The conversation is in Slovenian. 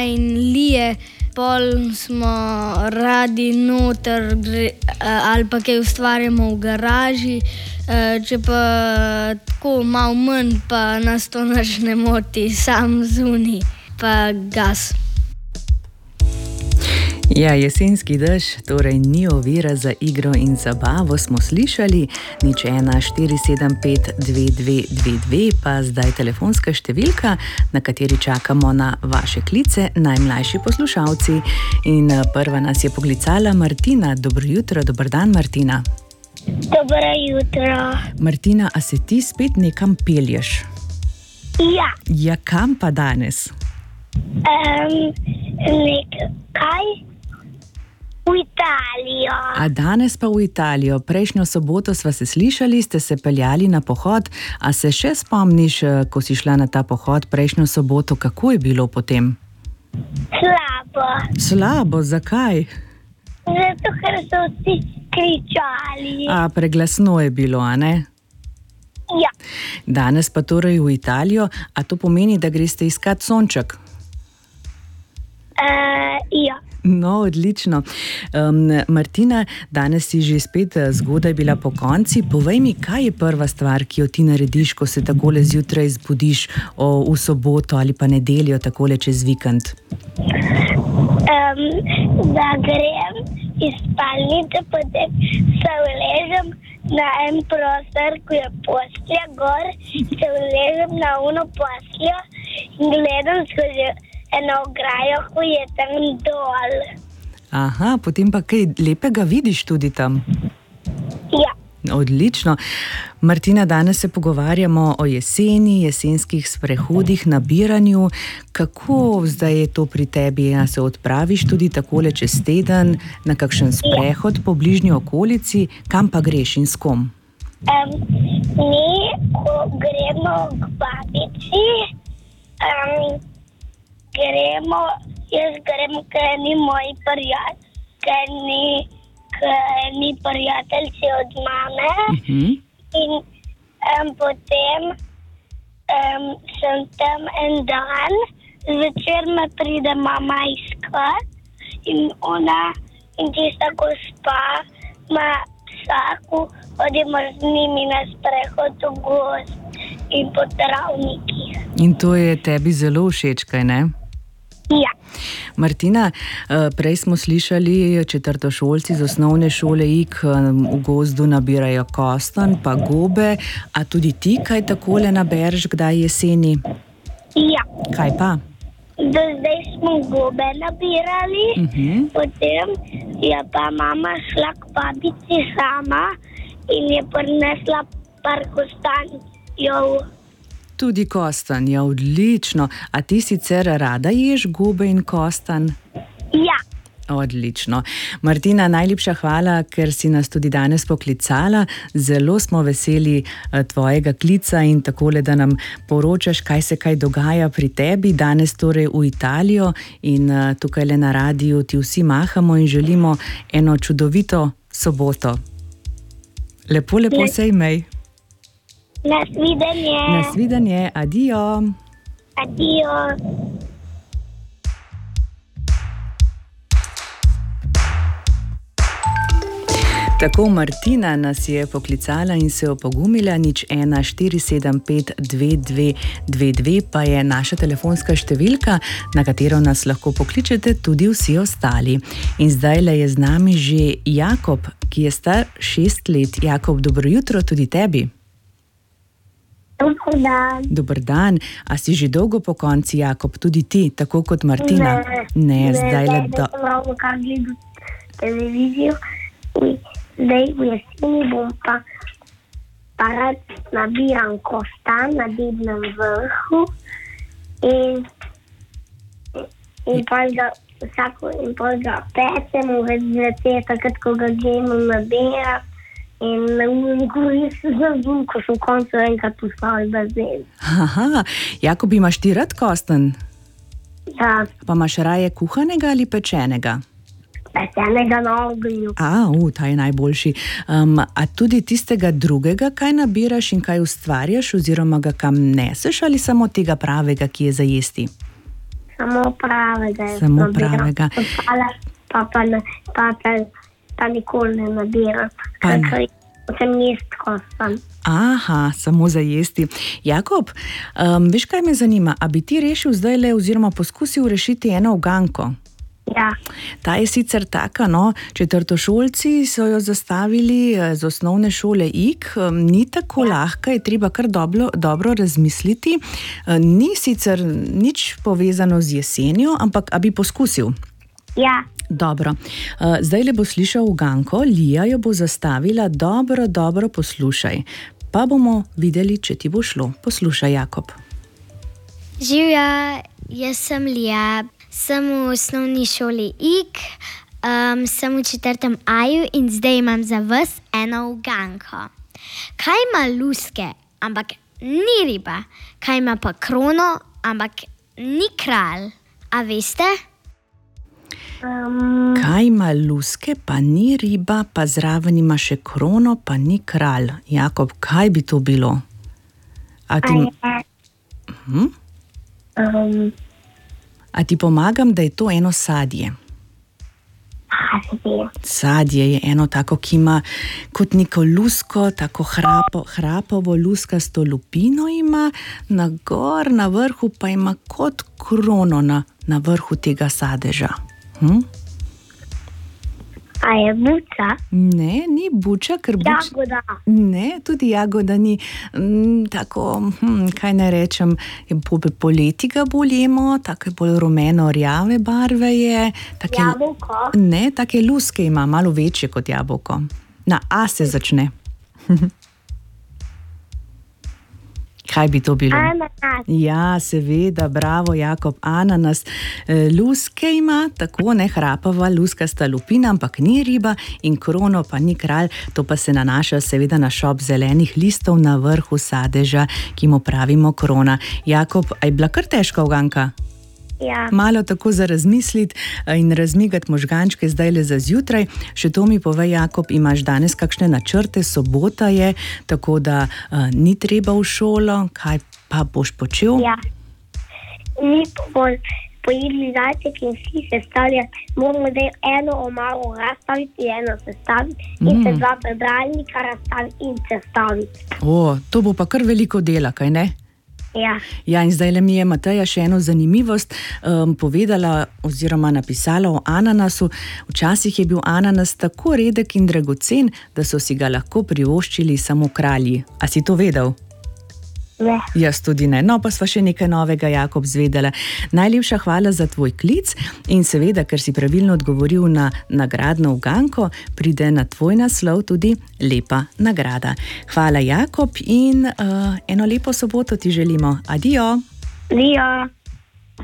in lije, pol smo radi noter ali pa kaj ustvarjamo v garaži. Če pa tako malo manj, pa nas to nič ne moti, sam zunaj pa gas. Ja, jesenski dež torej ni ovira za igro in zabavo, smo slišali. 01 475 2222 pa zdaj telefonska številka, na kateri čakamo na vaše klice, najmlajši poslušalci. In prva nas je poklicala Martina. Dobro jutro, dober dan, Martina. Dobro jutro. Martina, a se ti spet nekam pelješ? Ja. Ja, kam pa danes? Nekaj? V Italijo. A danes pa v Italijo. Prejšnjo soboto sva se slišali, ste se peljali na pohod. A se še spomniš, ko si šla na ta pohod prejšnjo soboto, kako je bilo potem? Slabo. Slabo, zakaj? Zato, ker so vsi kričali. A preglasno je bilo, a ne? Ja. Danes pa torej v Italijo, a to pomeni, da greste iskat sonček? Ja. No, odlično. Martina, danes si že spet zgodaj bila po konci. Povej mi, kaj je prva stvar, ki jo ti narediš, ko se takole zjutraj zbudiš v soboto ali pa nedeljo, takole čez vikend? Da grem iz spalnice, potem se uležem na en prostor, ko je postelja gor, se uležem na ono posteljo in gledam skozi eno ograjo, ko je tam dol. Aha, potem pa kaj lepega vidiš tudi tam? Ja. Odlično. Martina, danes se pogovarjamo o jeseni, jesenskih sprehodih, nabiranju. Kako zdaj je to pri tebi? A se odpraviš tudi takole čez teden na kakšen sprehod po bližnji okolici? Kam pa greš in s kom? Mi, ko gremo k babici, jaz grem k eni moji prijateljici od mame. In potem sem tam en dan, zvečer me pride mama iskat in ona in tista gospa ima psa, ko hodimo z njimi na sprehod v gozd in po travnikih. In to je tebi zelo všeč, kaj ne? Ja. Martina, prej smo slišali, četrtošolci z osnovne šole Ig v gozdu nabirajo kostanj pa gobe. A tudi ti kaj takole nabereš kdaj jeseni? Ja. Kaj pa? Do zdaj smo gobe nabirali, potem je pa mama šla k babici sama in je prinesla par kostanjev. Tudi kostanj, ja, odlično. A ti sicer rada ješ gobe in kostanj? Ja. Odlično. Martina, najlepša hvala, ker si nas tudi danes poklicala. Zelo smo veseli tvojega klica in takole, da nam poročaš, kaj dogaja pri tebi. Danes torej v Italijo in tukaj le na radiju ti vsi mahamo in želimo eno čudovito soboto. Lepo se imej. Nasvidenje. Nasvidenje, adijo. Adijo. Tako Martina nas je poklicala in se opogumila. 01 475 2222 pa je naša telefonska številka, na katero nas lahko pokličete tudi vsi ostali. In zdajle je z nami že Jakob, ki je star 6 let. Jakob, dobro jutro tudi tebi. Dober dan. Dober dan. A si že dolgo po konci, Jakob, tudi ti, tako kot Martina? Ne, zdajle ravno kar gledam televizijo. Zdaj v jeseni bom pa rad nabiram kostanj na Dednem vrhu in pa ga pecem v zvečer, takrat, ko ga gremo nabirati. In ko sem koncu enkrat postavil bazen. Aha, Jakob, imaš ti rad kostanj? Ja. Pa imaš raje kuhanega ali pečenega? Pečenega na ognju. Ta je najboljši. A tudi tistega drugega kaj nabiraš in kaj ustvarjaš oziroma ga kam neseš ali samo tega pravega, ki je za jesti? Samo pravega. Samo pravega. Pa nikoli ne nabiram. Sem jesti sem. Aha, samo za jesti. Jakob, veš, kaj me zanima? A bi ti rešil zdajle oziroma poskusil rešiti eno uganko? Ja. Ta je sicer taka, no, četrtošolci so jo zastavili z osnovne šole Ig, ni tako lahka, je treba kar dobro razmisliti. Ni sicer nič povezano z jesenjo, ampak a bi poskusil? Ja. Dobro. Zdajle bo slišal uganko, Lija jo bo zastavila, dobro poslušaj. Pa bomo videli, če ti bo šlo. Poslušaj, Jakob. Živja, jaz sem Lija. Sem v osnovni šoli Ig, sem v 4. A-ju in zdaj imam za vas eno uganko. Kaj ima luske, ampak ni riba? Kaj ima pa krono, ampak ni kralj? A veste? Kaj ima luske, pa ni riba, pa zraven ima še krono, pa ni kralj? Jakob, kaj bi to bilo? A ti pomagam, da je to eno sadje? Sadje je eno tako, ki ima kot neko lusko, tako hrapovo luskasto lupino ima, na vrhu pa ima kot krono na vrhu tega sadeža. A je buča? Ne, ni buča, ker buča... Jagoda. Ne, tudi jagoda ni. Tako, kaj naj rečem, poleti ga bolj jemo, tako bolj rumeno-rjave barve je. Jabolko? Ne, take luske ima, malo večje kot jabolko. Na A se začne. Kaj bi to bilo? Ananas. Ja, seveda, bravo, Jakob, ananas. Luske ima, tako ne hrapava, luskasta lupina, ampak ni riba in krono pa ni kralj. To pa se nanaša seveda na šop zelenih listov na vrhu sadeža, ki mu pravimo krona. Jakob, a je bila kar težka uganka? Ja. Malo tako za razmisliti in razmigati možgančke zdajle za zjutraj. Še to mi povej, Jakob, imaš danes kakšne načrte, sobota je, tako da ni treba v šolo, kaj pa boš počel? Ja. Mi pojedli zajček in vsi sestavljati. Moramo zdaj eno omaro razstaviti, eno sestaviti in se 2 prebralnika razstaviti in sestaviti. To bo pa kar veliko dela, kaj ne? Ja. Ja, in zdaj mi je Mateja še eno zanimivost povedala oziroma napisala o ananasu. Včasih je bil ananas tako redek in dragocen, da so si ga lahko privoščili samo kralji. A si to vedel? Ne. Jaz tudi ne. No, pa sva še nekaj novega, Jakob, zvedela. Najlepša hvala za tvoj klic in seveda, ker si pravilno odgovoril na nagradno uganko, pride na tvoj naslov tudi lepa nagrada. Hvala, Jakob, in eno lepo soboto ti želimo. Adijo! Adijo!